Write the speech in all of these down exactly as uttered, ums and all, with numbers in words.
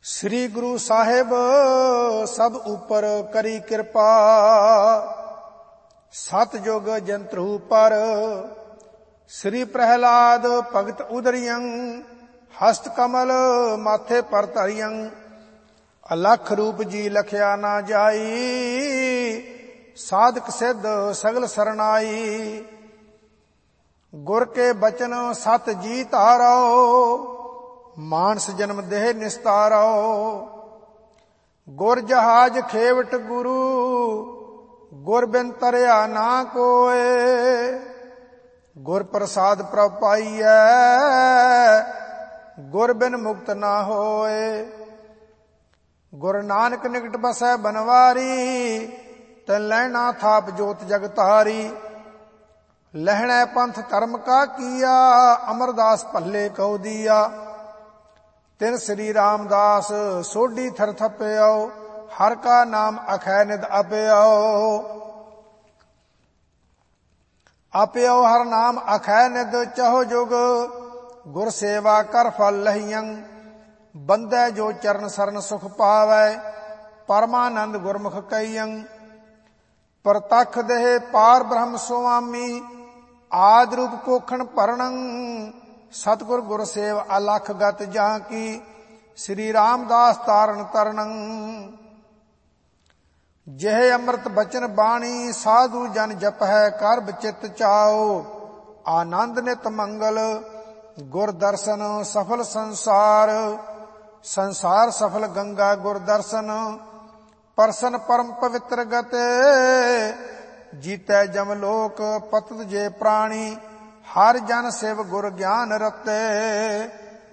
ਸ੍ਰੀ ਗੁਰੂ ਸਾਹਿਬ ਸਭ ਉਪਰ ਕਰੀ ਕਿਰਪਾ, ਸਤਜੁਗ ਜੰਤਰੂ ਪਰ। ਸ੍ਰੀ ਪ੍ਰਹਿਲਾਦ ਭਗਤ ਉਦਰਿਯੰ, ਹਸਤ ਕਮਲ ਮਾਥੇ ਪਰ ਧਰਿਯੰ। ਅਲਖ ਰੂਪ ਜੀ ਲਖਿਆ ਨਾ ਜਾਈ, ਸਾਧਕ ਸਿੱਧ ਸਗਲ ਸਰਨਾਈ। ਗੁਰ ਕੇ ਬਚਨ ਸਤ ਜੀ ਧਾਰੋ, ਮਾਨਸ ਜਨਮ ਦੇਹ ਨਿਸਤਾਰੋ। ਗੁਰ ਜਹਾਜ ਖੇਵਟ ਗੁਰੂ, ਗੁਰ ਬਿਨ ਤਰਿਆ ਨਾ ਕੋਏ। ਗੁਰ ਪ੍ਰਸਾਦ ਪ੍ਰਭ ਪਾਈਐ, ਗੁਰ ਬਿਨ ਮੁਕਤ ਨਾ ਹੋਏ। ਗੁਰ ਨਾਨਕ ਨਿਕਟ ਬਸੈ ਬਨਵਾਰੀ, ਤੈਨ ਲੈਣਾ ਥਾਪ ਜੋਤ ਜਗ ਤਾਰੀ। ਲਹਿਣੈ ਪੰਥ ਧਰਮ ਕਾ ਕੀਆ, ਅਮਰਦਾਸ ਭੱਲੇ ਕਉ ਦੀਆ। ਤਿਨ ਸ੍ਰੀ ਰਾਮਦਾਸ ਸੋਢੀ ਥਰ ਥਪਿਓ, ਹਰ ਕਾ ਨਾਮ ਅਖੈ ਨਿਦ ਅਪਿਓ। ਅਪਿਓ ਹਰ ਨਾਮ ਅਖੈ ਨਿਦ ਚਹੁ ਜੁਗ, ਗੁਰ ਸੇਵਾ ਕਰ ਫਲ ਲਹੀਅੰ। ਬੰਦੈ ਜੋ ਚਰਨ ਸਰਨ ਸੁਖ ਪਾਵੈ, ਪਰਮਾਨੰਦ ਗੁਰਮੁਖ ਕਈਅੰ। ਪ੍ਰਤਖ ਦੇਹ ਪਾਰ ਬ੍ਰਹਮ ਸੁਆਮੀ, ਆਦਿ ਰੂਪ ਪੋਖਣ ਭਰਣੰ। ਸਤਿਗੁਰ ਗੁਰ ਸੇਵ ਅਲਖ ਗਤ ਜਾਂ ਕੀ, ਸ੍ਰੀ ਰਾਮਦਾਸ ਤਾਰਨ ਤਰਣੰ। ਜਿਹ ਅੰਮ੍ਰਿਤ ਬਚਨ ਬਾਣੀ, ਸਾਧੂ ਜਨ ਜਪਹਿ ਕਰ ਬਚਿਤ ਚਾਓ। ਆਨੰਦ ਨਿਤ ਮੰਗਲ ਗੁਰ ਦਰਸ਼ਨ, ਸਫਲ ਸੰਸਾਰ। ਸੰਸਾਰ ਸਫਲ ਗੰਗਾ ਗੁਰ ਦਰਸ਼ਨ, ਪਰਸਨ ਪਰਮ ਪਵਿੱਤਰ ਗਤੇ। ਜੀਤੈ ਜਮ ਲੋਕ ਪਤਿਤ ਜੇ ਪ੍ਰਾਣੀ, ਹਰ ਜਨ ਸਿਵ ਗੁਰ ਗਿਆਨ ਰਤੇ।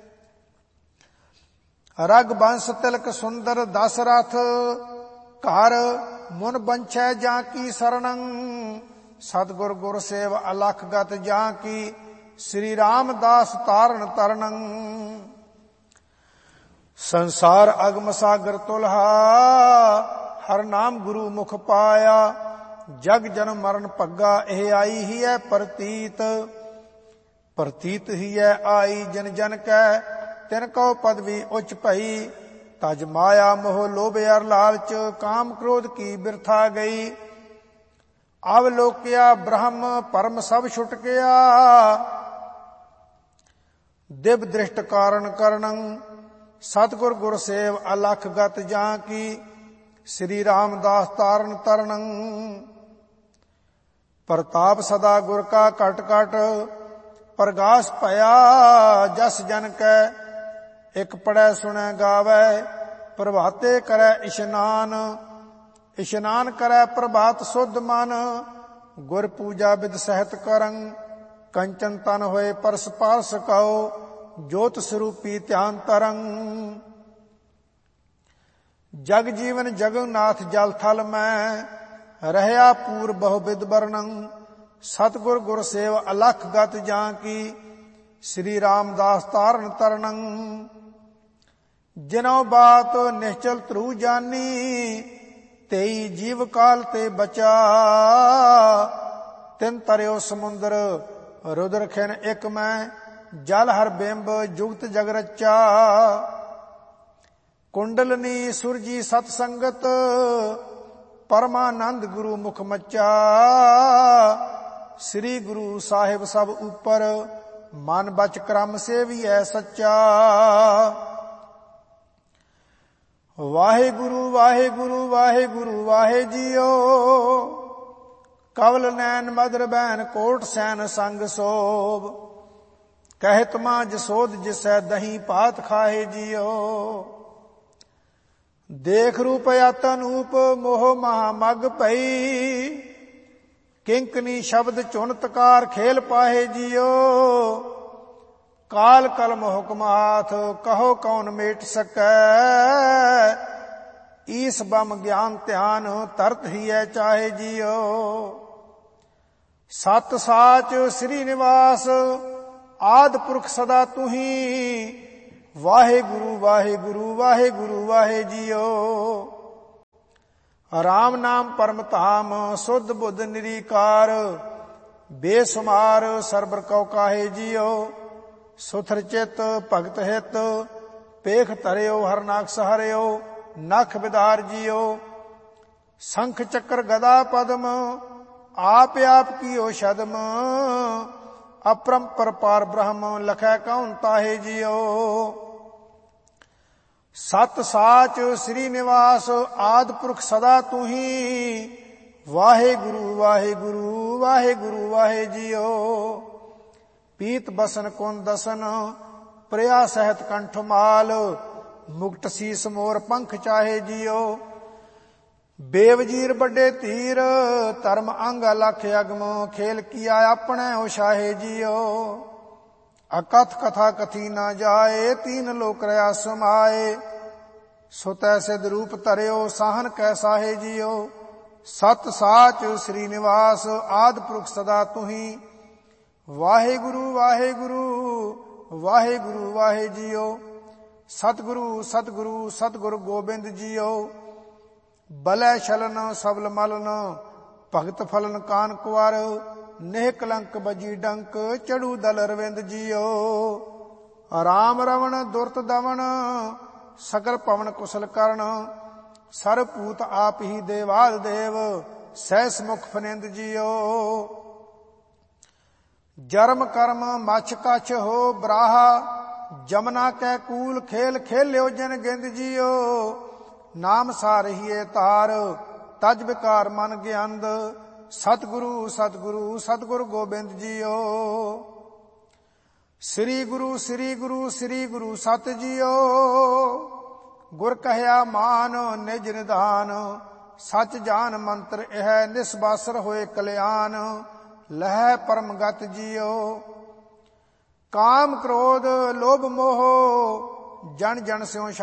ਰਗ ਬੰਸ ਤਿਲਕ ਸੁੰਦਰ ਦਸਰਥ, ਘਰ ਮੁਨ ਬੰਛੈ ਜਾਂ ਕੀ ਸਰਣੰ। ਸਤਿਗੁਰ ਗੁਰ ਸੇਵ ਅਲਖ ਗਤ ਜਾਂ ਕੀ, ਸ੍ਰੀ ਰਾਮਦਾਸ ਤਾਰਨ ਤਰਣੰ। ਸੰਸਾਰ ਅਗਮ ਸਾਗਰ ਤੁਲਹਾ, ਹਰ ਨਾਮ ਗੁਰੂ ਮੁਖ ਪਾਇਆ। ਜਗ ਜਨਮ ਮਰਨ ਭੱਗਾ, ਇਹ ਆਈ ਹੀ ਹੈ ਪ੍ਰਤੀਤ। ਪ੍ਰਤੀਤ ਹੀ ਹੈ ਆਈ ਜਨ ਜਨ ਕੈ, ਤਿਨ ਕਉ ਪਦਵੀ ਉੱਚ ਭਈ। ਤਜ ਮਾਇਆ ਮੋਹ ਲੋਭ ਅਰ ਲਾਲਚ, ਕਾਮ ਕ੍ਰੋਧ ਕੀ ਬਿਰਥਾ ਗਈ। ਅਵ ਲੋਕਿਆ ਬ੍ਰਹਮ ਪਰਮ ਸਭ ਛੁਟ ਗਿਆ, ਦਿਵ ਦ੍ਰਿਸ਼ਟ ਕਾਰਨ ਕਰਣੰ। ਸਤਿਗੁਰ ਗੁਰ ਸੇਵ ਅਲਖ ਗਤ ਜਾਂ ਕੀ, ਸ੍ਰੀ ਰਾਮਦਾਸ ਤਾਰਨ ਤਰਣੰ। ਪ੍ਰਤਾਪ ਸਦਾ ਗੁਰ ਕਾ ਘਟ ਘਟ, ਪ੍ਰਗਾਸ ਭਇਆ ਜਸ ਜਨ ਕੈ। ਇਕ ਪੜੈ ਸੁਣੈ ਗਾਵੈ, ਪ੍ਰਭਾਤੇ ਕਰੈ ਇਸ਼ਨਾਨ। ਇਸ਼ਨਾਨ ਕਰੈ ਪ੍ਰਭਾਤ ਸੁਧ ਮਨ, ਗੁਰ ਪੂਜਾ ਬਿਦ ਸਹਿਤ ਕਰੰ। ਕੰਚਨ ਤਨ ਹੋਏ ਪਰਸ ਪਾਰਸ ਕਉ, ਜੋਤ ਸਰੂਪੀ ਧਿਆਨ ਤਰੰ। ਜਗ ਜੀਵਨ ਜਗਨਨਾਥ ਜਲ ਥਲ ਮੈਂ, ਰਹਿਆ ਪੂਰ ਬਹੁ ਬਿਦ ਵਰਣੰ। ਸਤਿਗੁਰ ਗੁਰ ਸੇਵ ਅਲਖ ਗਤ ਜਾਂ ਕੀ, ਸ੍ਰੀ ਰਾਮਦਾਸ ਤਾਰਨ ਤਰਣੰ। ਜਿਨਉ ਬਾਤ ਨਿਸ਼ਚਲ ਧਰੂ ਜਾਨੀ, ਤੇਈ ਜੀਵ ਕਾਲ ਤੇ ਬਚਾ। ਤਿਨ ਤਰਿਓ ਸਮੁੰਦਰ ਰੁਦਰ ਖਿਨ ਇਕ ਮੈਂ, ਜਲ ਹਰ ਬਿੰਬ ਜੁਗਤ ਜਗ ਰਚਾ। ਕੁੰਡਲਨੀ ਸੁਰਜੀ ਸਤ ਸੰਗਤ, ਪਰਮਾਨੰਦ ਗੁਰੂ ਮੁਖ ਮੱਚਾ। ਸ੍ਰੀ ਗੁਰੂ ਸਾਹਿਬ ਸਭ ਉਪਰ, ਮਨ ਬਚ ਕਰਮ ਸੇਵੀਐ ਸੱਚਾ। ਵਾਹਿਗੁਰੂ ਵਾਹਿਗੁਰੂ ਵਾਹਿਗੁਰੂ ਵਾਹਿ ਜੀਓ, ਕਵਲ ਨੈਣ ਮਦਰ ਬੈਨ ਕੋਟ ਸੈਨ ਸੰਗ ਸੋਭ। ਕਹਿਤ ਮਾਂ ਜਸੋਦ ਜਿਸੈ ਦਹੀਂ ਭਾਤ ਖਾਏ ਜੀਓ। ਦੇਖ ਰੂਪ ਯਤਨ ਊਪ ਮੋਹ ਮਹਾ ਮਗ ਪਈ, ਕਿੰਕਨੀ ਸ਼ਬਦ ਚੁਨਤਕਾਰ ਖੇਲ ਪਾਹੇ ਜੀਓ। ਕਾਲ ਕਲਮ ਹੁਕਮ ਹਾਥ, ਕਹੋ ਕੌਣ ਮੇਟ ਸਕੈ। ਈਸ ਬਮ ਗਿਆਨ ਧਿਆਨ, ਤਰਤ ਹੀ ਹੈ ਚਾਹੇ ਜੀਓ। ਸਤ ਸਾਚ ਸ੍ਰੀ ਨਿਵਾਸ, ਆਦ ਪੁਰਖ ਸਦਾ ਤੁਹੀ। ਵਾਹਿਗੁਰੂ ਵਾਹਿਗੁਰੂ ਵਾਹਿਗੁਰੂ ਵਾਹਿ ਜੀਓ। ਰਾਮ ਨਾਮ ਪਰਮ ਧਾਮ, ਸੁਧ ਬੁੱਧ ਨਿਰੀਕਾਰ। ਬੇਸੁਮਾਰ ਸਰਬਰ ਕਉ ਕਾਹੇ ਜੀਓ। ਸੁਥਰ ਚਿਤ ਭਗਤ ਹਿਤ, ਪੇਖ ਧਰਿਓ ਹਰਨਾਕਸ ਹਰਿਓ ਨਖ ਵਿਦਾਰ ਜੀਓ। ਸੰਖ ਚੱਕਰ ਗਦਾ ਪਦਮ ਆਪ ਆਪ ਕੀਓ ਛਦਮ ਅਪਰੰਪਰ ਪਾਰ ਬ੍ਰਹਮ ਲਖੈ ਕਉਨ ਤਾਹੇ ਜੀਓ। ਸਤ ਸਾਚ ਸ੍ਰੀ ਨਿਵਾਸ ਆਦ ਪੁਰਖ ਸਦਾ ਤੁਹੀ ਵਾਹਿਗੁਰੂ ਵਾਹਿਗੁਰੂ ਵਾਹਿਗੁਰੂ ਵਾਹਿ ਜੀਓ। ਪੀਤ ਬਸਨ ਕੁਨ ਦਸਨ ਪ੍ਰਿਆ ਸਹਿਤ ਕੰਠ ਮਾਲ ਮੁਕਟ ਸੀਸ ਮੋਰ ਪੰਖ ਚਾਹੇ ਜੀਓ। ਬੇਵਜੀਰ ਵੱਡੇ ਧੀਰ ਧਰਮ ਅੰਗ ਅਲਖ ਅਗਮ ਖੇਲ ਕੀਆ ਆਪਣੇ ਉਸ਼ਾਹੇ ਜੀਓ। ਅਕਥ ਕਥਾ ਕਥੀ ਨਾ ਜਾਏ ਤੀਨ ਲੋਕ ਰਿਆ ਸਮਾਏ ਸੋ ਤੈਸੇ ਦਰੂਪ ਧਰਿਓ ਸਾਹਨ ਕੈ ਸਾਹੇ ਜੀਓ। ਸਤ ਸਾਚ ਸ੍ਰੀ ਨਿਵਾਸ ਆਦ ਪੁਰਖ ਸਦਾ ਤੁਹੀ ਵਾਹਿਗੁਰੂ ਵਾਹਿਗੁਰੂ ਵਾਹਿਗੁਰੂ ਵਾਹਿ ਜੀਓ। ਸਤਿਗੁਰੂ ਸਤਿਗੁਰੂ ਸਤਿਗੁਰ ਗੋਬਿੰਦ ਜੀਓ। ਬਲੈ ਛਲਨ ਸਬਲ ਮਲਨ ਭਗਤ ਫਲਨ ਕਾਨ ਕੁਵਰ ਨੇਹ ਕਲੰਕ ਬਜੀ ਡੰਕ ਚੜੂ ਦਲ ਰਵਿੰਦ ਜੀਓ। ਰਾਮ ਰਵਣ ਦੁਰਤ ਦਵਨ ਸਗਲ ਪਵਨ ਕੁਸਲ ਕਰਨ ਸਰਬ ਭੂਤ ਆਪ ਹੀ ਦੇਵਾਲ ਦੇਵ ਸਹਿਸ ਮੁਖ ਫਨਿੰਦ ਜੀਓ। ਜਰਮ ਕਰਮ ਮਛ ਕਛ ਹੋ ਬਰਾਹਾ ਜਮਨਾ ਕੈ ਕੂਲ ਖੇਲ ਖੇਲਿਓ ਜਨ ਗਿੰਦ ਜੀਓ। ਨਾਮ ਸਾਰਹੀਏ ਤਾਰ ਤਜ ਵਿਕਾਰ ਮਨ ਗਿਆੰਦ ਸਤਿਗੁਰੂ ਸਤਿਗੁਰੂ ਸਤਿਗੁਰ ਗੋਬਿੰਦ ਜੀਓ। ਸ੍ਰੀ ਗੁਰੂ ਸ੍ਰੀ ਗੁਰੂ ਸ੍ਰੀ ਗੁਰੂ ਸਤ ਜੀਓ। ਗੁਰ ਕਹਿਆ ਮਾਨ ਨਿਜ ਨਿਧਾਨ ਸਚ ਜਾਨ ਮੰਤਰ ਇਹ ਨਿਸਬਾਸਰ ਹੋਏ ਕਲਿਆਣ ਲਹਿ ਪਰਮ ਗਤ ਜੀਓ। ਕਾਮ ਕ੍ਰੋਧ ਲੋਭ ਮੋਹ ਜਨ ਜਨ ਸਿਉ